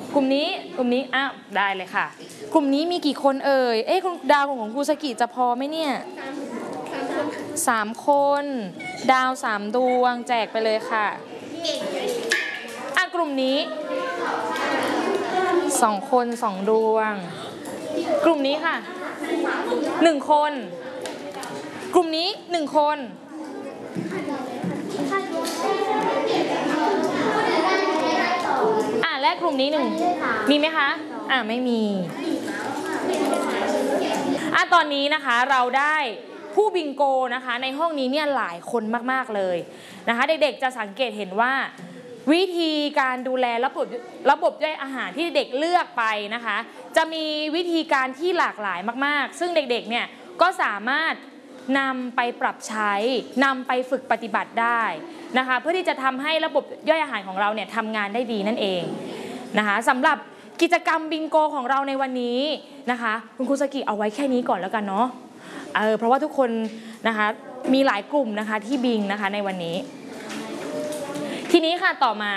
กลุ่มนี้อ้าวได้เลยค่ะกลุ่มนี้มีกี่คนเอ่ยคุณดาวของครูสกิจะพอไหมเนี่ย3 คนดาว3 ดวงแจกไปเลยค่ะกลุ่มนี้2 คน 2 ดวงกลุ่มนี้ค่ะ1 คนกลุ่มนี้1 คนและกลุ่มนี้1มีไหมคะไม่มีตอนนี้นะคะเราได้ผู้บิงโกนะคะในห้องนี้เนี่ยหลายคนมากๆเลยนะคะเด็กๆจะสังเกตเห็นว่าวิธีการดูแลระบบย่อยอาหารที่เด็กเลือกไปนะคะจะมีวิธีการที่หลากหลายมากๆซึ่งเด็กๆเนี่ยก็สามารถนำไปปรับใช้นำไปฝึกปฏิบัติได้นะคะเพื่อที่จะทำให้ระบบย่อยอาหารของเราเนี่ยทำงานได้ดีนั่นเองนะคะสำหรับกิจกรรมบิงโกของเราในวันนี้นะคะคุณครูสกิเอาไว้แค่นี้ก่อนแล้วกันเนาะเพราะว่าทุกคนนะคะมีหลายกลุ่มนะคะที่บิงนะคะในวันนี้ทีนี้ค่ะต่อมา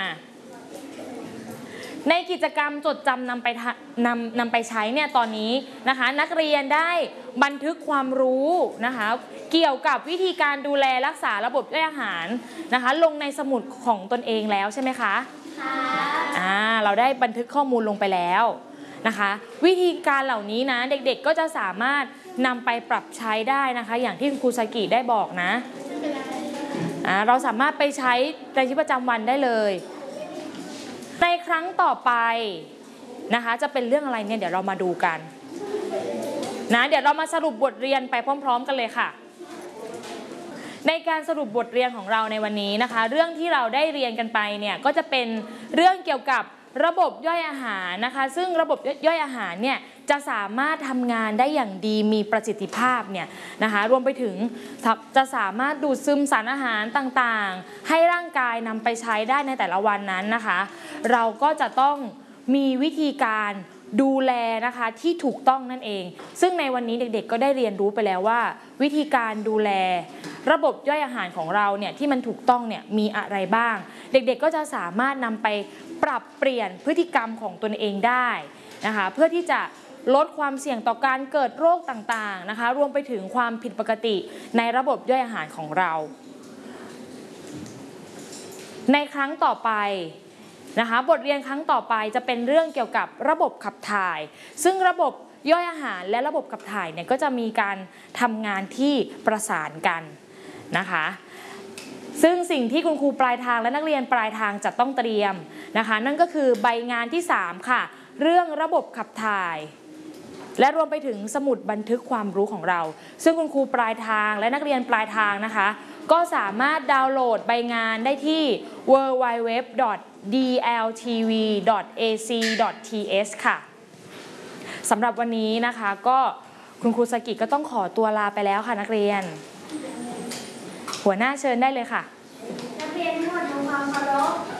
ในกิจกรรมจดจำนำไปใช้เนี่ยตอนนี้นะคะนักเรียนได้บันทึกความรู้นะคะเกี่ยวกับวิธีการดูแลรักษาระบบย่อยอาหารนะคะลงในสมุดของตนเองแล้วใช่ไหมคะเราได้บันทึกข้อมูลลงไปแล้วนะคะวิธีการเหล่านี้นะเด็กๆก็จะสามารถนำไปปรับใช้ได้นะคะอย่างที่ครูสกิได้บอกนะเราสามารถไปใช้ในชีวิตประจำวันได้เลยในครั้งต่อไปนะคะจะเป็นเรื่องอะไรเนี่ยเดี๋ยวเรามาดูกันนะเดี๋ยวเรามาสรุปบทเรียนไปพร้อมๆกันเลยค่ะในการสรุปบทเรียนของเราในวันนี้นะคะเรื่องที่เราได้เรียนกันไปเนี่ยก็จะเป็นเรื่องเกี่ยวกับระบบย่อยอาหารนะคะซึ่งระบบย่อยอาหารเนี่ยจะสามารถทำงานได้อย่างดีมีประสิทธิภาพเนี่ยนะคะรวมไปถึงจะสามารถดูดซึมสารอาหารต่างๆให้ร่างกายนำไปใช้ได้ในแต่ละวันนั้นนะคะเราก็จะต้องมีวิธีการดูแลนะคะที่ถูกต้องนั่นเองซึ่งในวันนี้เด็กๆก็ได้เรียนรู้ไปแล้วว่าวิธีการดูแลระบบย่อยอาหารของเราเนี่ยที่มันถูกต้องเนี่ยมีอะไรบ้างเด็กๆก็จะสามารถนำไปปรับเปลี่ยนพฤติกรรมของตนเองได้นะคะเพื่อที่จะลดความเสี่ยงต่อการเกิดโรคต่างๆนะคะรวมไปถึงความผิดปกติในระบบย่อยอาหารของเราในครั้งต่อไปนะคะบทเรียนครั้งต่อไปจะเป็นเรื่องเกี่ยวกับระบบขับถ่ายซึ่งระบบย่อยอาหารและระบบขับถ่ายเนี่ยก็จะมีการทำงานที่ประสานกันนะคะซึ่งสิ่งที่คุณครูปลายทางและนักเรียนปลายทางจะต้องเตรียมนะคะนั่นก็คือใบงานที่3ค่ะเรื่องระบบขับถ่ายและรวมไปถึงสมุดบันทึกความรู้ของเราซึ่งคุณครูปลายทางและนักเรียนปลายทางนะคะก็สามารถดาวน์โหลดใบงานได้ที่ www.dltv.ac.th ค่ะสำหรับวันนี้นะคะก็คุณครูสกิก็ต้องขอตัวลาไปแล้วค่ะนักเรียนหัวหน้าเชิญได้เลยค่ะนักเรียนทั้งหมดทำความเคารพ